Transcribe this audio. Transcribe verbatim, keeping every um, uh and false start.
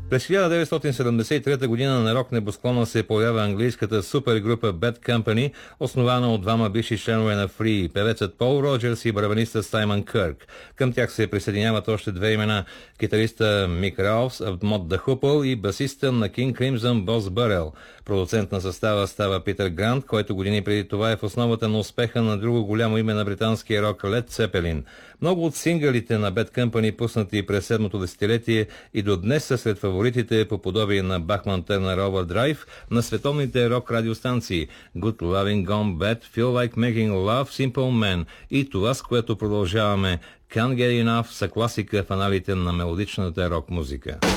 През хиляда деветстотин седемдесет и трета година на рок небосклона се появява английската супергрупа Bad Company, основана от двама бивши членове на Free, певецът Пол Роджерс и барабаниста Саймън Кърк. Към тях се присъединяват още две имена – китариста Мик Раус от Мод The Hoople и басиста на King Crimson Бос Бърел. Продуцент на състава става Питър Грант, който години преди това е в основата на успеха на друго голямо име на британския рок Лед Цепелин. Много от сингалите на Bad Company, пуснати през седмото десетилетие и до днес са сред фаворитите по подобие на Бахман Търнер Overdrive на световните рок радиостанции Good Loving Gone Bad, Feel Like Making Love, Simple Man и това, с което продължаваме, Can't Get Enough, са класика в аналите на мелодичната рок музика.